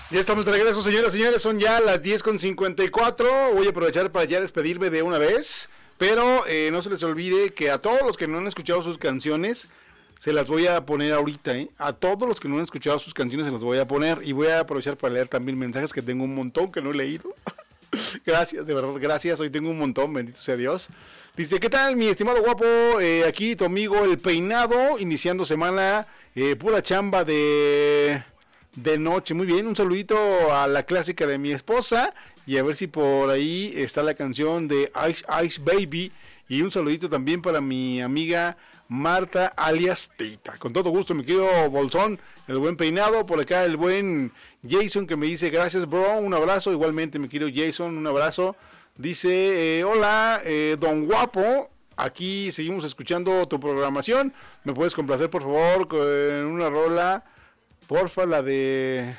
Ya estamos de regreso, señoras y señores, son ya las 10:54. Voy a aprovechar para ya despedirme de una vez, pero no se les olvide que a todos los que no han escuchado sus canciones, se las voy a poner ahorita, A todos los que no han escuchado sus canciones se las voy a poner, y voy a aprovechar para leer también mensajes que tengo un montón que no he leído. Gracias, de verdad, gracias, hoy tengo un montón, bendito sea Dios. Dice, ¿qué tal, mi estimado guapo? Aquí tu amigo El Peinado, iniciando semana, pura chamba de noche. Muy bien, un saludito a la clásica de mi esposa, y a ver si por ahí está la canción de Ice Ice Baby, y un saludito también para mi amiga Marta alias Tita. Con todo gusto, mi querido Bolsón, el buen Peinado. Por acá el buen Jason que me dice gracias, bro, un abrazo. Igualmente, mi querido Jason, un abrazo. Dice, hola, don Guapo, aquí seguimos escuchando tu programación. ¿Me puedes complacer, por favor, con una rola? Porfa, la de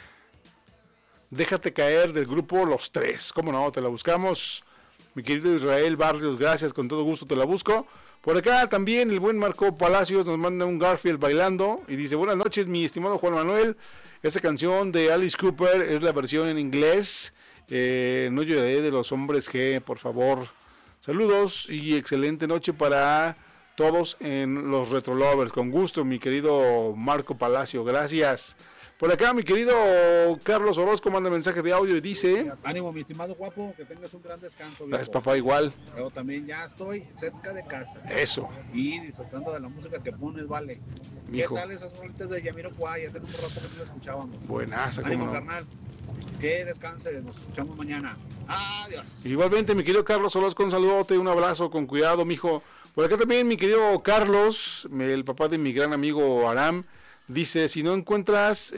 Déjate Caer del grupo Los Tres. ¿Cómo no? Te la buscamos. Mi querido Israel Barrios, gracias, con todo gusto te la busco. Por acá también el buen Marco Palacios nos manda un Garfield bailando y dice, buenas noches, mi estimado Juan Manuel. Esa canción de Alice Cooper es la versión en inglés. No lloraré de los hombres G, por favor. Saludos y excelente noche para todos en los Retro Lovers. Con gusto, mi querido Marco Palacio, gracias. Por acá, mi querido Carlos Orozco manda mensaje de audio y dice... Ánimo, mi estimado guapo, que tengas un gran descanso. Gracias, papá, igual. Yo también ya estoy cerca de casa. Eso. Y disfrutando de la música que pones, vale. Mijo. ¿Qué tal esas rolitas de Jamiroquai? Ya tenemos un rato que no la escuchábamos. Buenas, ánimo, no. carnal. Que descanse, nos escuchamos mañana. Adiós. Igualmente, mi querido Carlos Orozco, un saludote, un abrazo, con cuidado, mijo. Por acá también, mi querido Carlos, el papá de mi gran amigo Aram, dice, si no encuentras,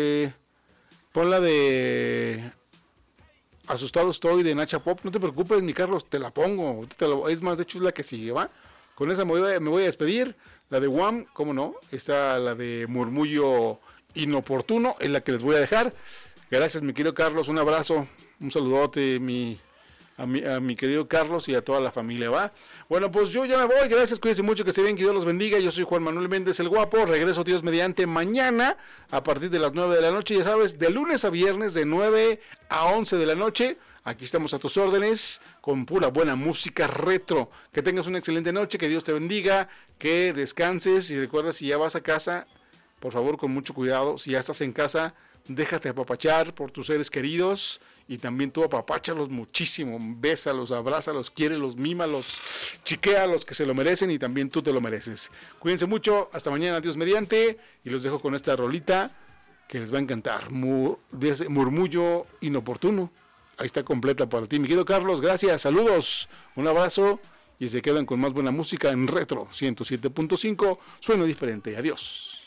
pon la de Asustado Estoy de Nacha Pop. No te preocupes, mi Carlos, te la pongo. Es más, de hecho es la que sigue, ¿va? Con esa me voy a despedir. La de Wham, cómo no. Está la de Murmullo Inoportuno, es la que les voy a dejar. Gracias, mi querido Carlos, un abrazo, un saludote, a mi querido Carlos y a toda la familia, ¿va? Bueno, pues yo ya me voy, gracias, cuídense mucho, que se bien, que Dios los bendiga. Yo soy Juan Manuel Méndez el Guapo, regreso Dios mediante mañana a partir de las 9 de la noche, ya sabes, de lunes a viernes de 9 a 11 de la noche. Aquí estamos a tus órdenes con pura buena música retro. Que tengas una excelente noche, que Dios te bendiga, que descanses y recuerda, si ya vas a casa, por favor, con mucho cuidado. Si ya estás en casa, déjate apapachar por tus seres queridos y también tú apapáchalos muchísimo, bésalos, abrázalos, quiérelos, mímalos, chiquéalos, que se lo merecen y también tú te lo mereces. Cuídense mucho, hasta mañana, Dios mediante, y los dejo con esta rolita que les va a encantar, Murmullo Inoportuno. Ahí está completa para ti, mi querido Carlos, gracias, saludos, un abrazo y se quedan con más buena música en Retro 107.5, suena diferente, adiós.